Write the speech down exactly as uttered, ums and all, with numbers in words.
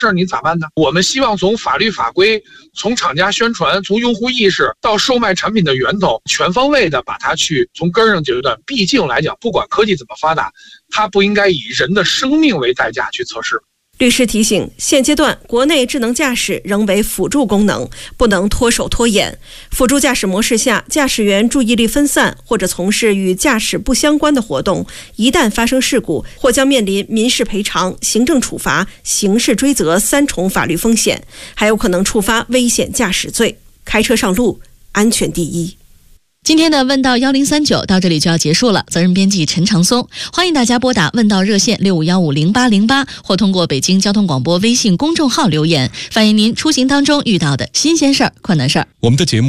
这你咋办呢？我们希望从法律法规、从厂家宣传、从用户意识到售卖产品的源头，全方位的把它去从根上解决。毕竟来讲，不管科技怎么发达，它不应该以人的生命为代价去测试。 律师提醒，现阶段国内智能驾驶仍为辅助功能，不能脱手脱眼。辅助驾驶模式下，驾驶员注意力分散或者从事与驾驶不相关的活动，一旦发生事故，或将面临民事赔偿、行政处罚、刑事追责三重法律风险，还有可能触发危险驾驶罪。开车上路，安全第一。 今天的问道一零三九到这里就要结束了，责任编辑陈长松，欢迎大家拨打问道热线六五一五零八零八，或通过北京交通广播微信公众号留言，反映您出行当中遇到的新鲜事儿、困难事儿。 我们的节目